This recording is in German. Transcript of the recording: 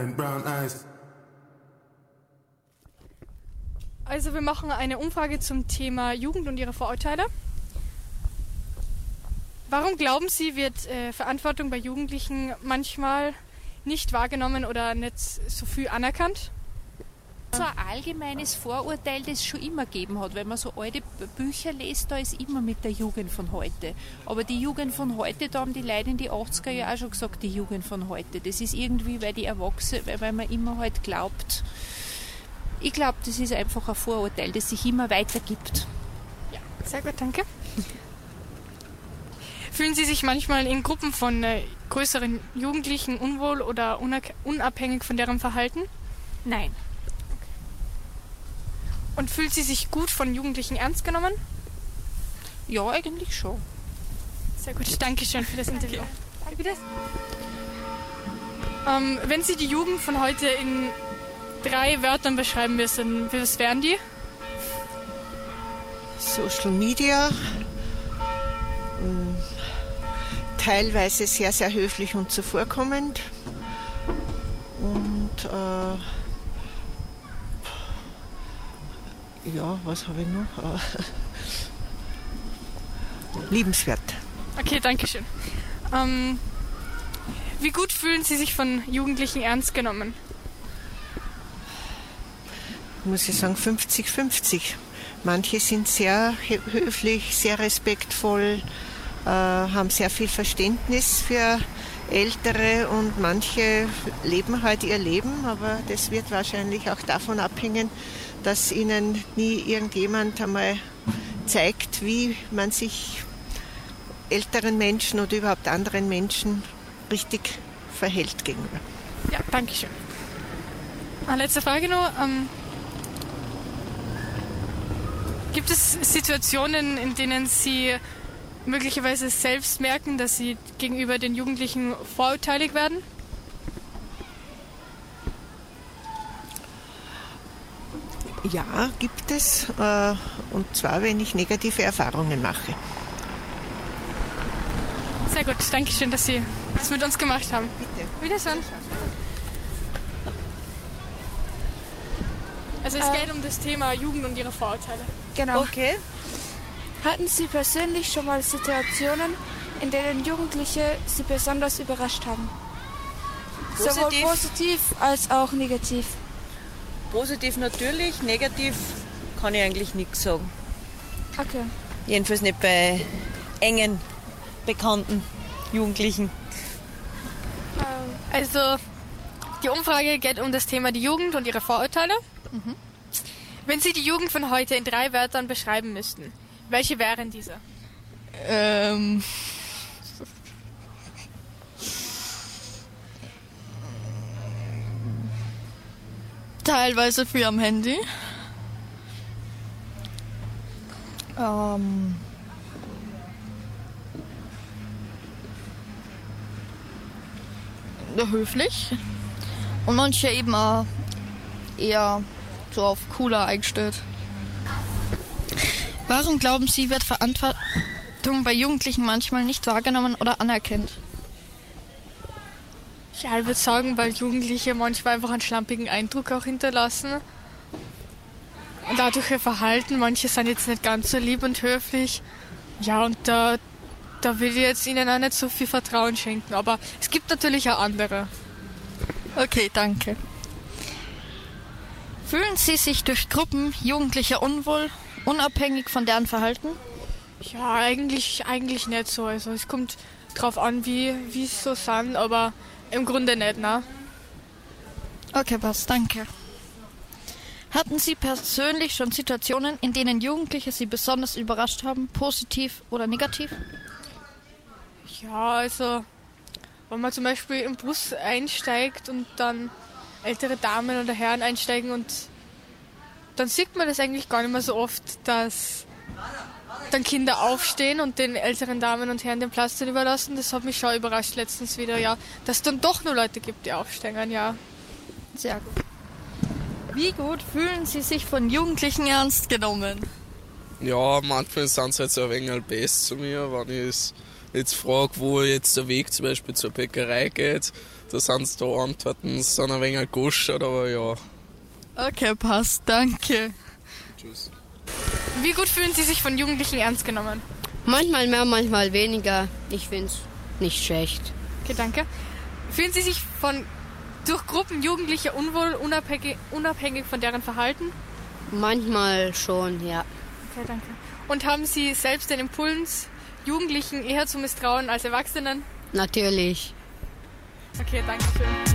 Also wir machen eine Umfrage zum Thema Jugend und ihre Vorurteile. Warum glauben Sie, wird Verantwortung bei Jugendlichen manchmal nicht wahrgenommen oder nicht so viel anerkannt? So ein allgemeines Vorurteil, das es schon immer gegeben hat. Wenn man so alte Bücher liest, da ist immer mit der Jugend von heute. Aber die Jugend von heute, da haben die Leute in die 80er Jahre auch schon gesagt, die Jugend von heute. Das ist irgendwie, weil die Erwachsenen, weil man immer halt glaubt. Ich glaube, das ist einfach ein Vorurteil, das sich immer weitergibt. Ja, sehr gut, danke. Fühlen Sie sich manchmal in Gruppen von größeren Jugendlichen unwohl oder unabhängig von deren Verhalten? Nein. Und fühlen Sie sich gut von Jugendlichen ernst genommen? Ja, eigentlich schon. Sehr gut, danke schön für das Interview. Danke. Bitte? Wenn Sie die Jugend von heute in 3 Wörtern beschreiben müssen, was wären die? Social Media, teilweise sehr, sehr höflich und zuvorkommend und ja, was habe ich noch? Liebenswert. Okay, danke schön. Wie gut fühlen Sie sich von Jugendlichen ernst genommen? Muss ich sagen, 50-50. Manche sind sehr höflich, sehr respektvoll, haben sehr viel Verständnis für Ältere und manche leben halt ihr Leben, aber das wird wahrscheinlich auch davon abhängen, dass ihnen nie irgendjemand einmal zeigt, wie man sich älteren Menschen oder überhaupt anderen Menschen richtig verhält gegenüber. Ja, danke schön. Letzte Frage noch. Gibt es Situationen, in denen Sie möglicherweise selbst merken, dass Sie gegenüber den Jugendlichen vorurteilig werden? Ja, gibt es. Und zwar, wenn ich negative Erfahrungen mache. Sehr gut, danke schön, dass Sie das mit uns gemacht haben. Bitte. Wiedersehen. Also es geht um das Thema Jugend und ihre Vorurteile. Genau. Okay. Hatten Sie persönlich schon mal Situationen, in denen Jugendliche Sie besonders überrascht haben? Sowohl positiv als auch negativ. Positiv natürlich, negativ kann ich eigentlich nichts sagen. Okay. Jedenfalls nicht bei engen, bekannten Jugendlichen. Also die Umfrage geht um das Thema die Jugend und ihre Vorurteile. Wenn Sie die Jugend von heute in 3 Wörtern beschreiben müssten, welche wären diese? Teilweise viel am Handy. Höflich. Und manche eben auch eher so auf cooler eingestellt. Warum glauben Sie, wird Verantwortung bei Jugendlichen manchmal nicht wahrgenommen oder anerkannt? Ja, ich würde sagen, weil Jugendliche manchmal einfach einen schlampigen Eindruck auch hinterlassen. Und dadurch ihr Verhalten, manche sind jetzt nicht ganz so lieb und höflich. Ja, und da will ich jetzt ihnen auch nicht so viel Vertrauen schenken. Aber es gibt natürlich auch andere. Okay, danke. Fühlen Sie sich durch Gruppen Jugendlicher unwohl, unabhängig von deren Verhalten? Ja, eigentlich nicht so. Also es kommt drauf an, wie es so sind, aber im Grunde nicht, ne? Okay, passt, danke. Hatten Sie persönlich schon Situationen, in denen Jugendliche Sie besonders überrascht haben, positiv oder negativ? Ja, also wenn man zum Beispiel im Bus einsteigt und dann ältere Damen oder Herren einsteigen und dann sieht man das eigentlich gar nicht mehr so oft, dass dann Kinder aufstehen und den älteren Damen und Herren den Platz dann überlassen. Das hat mich schon überrascht letztens wieder, ja, dass es dann doch nur Leute gibt, die aufstehen, ja. Sehr gut. Wie gut fühlen Sie sich von Jugendlichen ernst genommen? Ja, manchmal sind sie halt so ein wenig best zu mir, wenn ich jetzt frage, wo jetzt der Weg zum Beispiel zur Bäckerei geht, da sind es da Antworten, es sind ein wenig gegoschert, aber ja. Okay, passt, danke. Tschüss. Wie gut fühlen Sie sich von Jugendlichen ernst genommen? Manchmal mehr, manchmal weniger. Ich finde es nicht schlecht. Okay, danke. Fühlen Sie sich durch Gruppen Jugendlicher unwohl, unabhängig von deren Verhalten? Manchmal schon, ja. Okay, danke. Und haben Sie selbst den Impuls, Jugendlichen eher zu misstrauen als Erwachsenen? Natürlich. Okay, danke schön.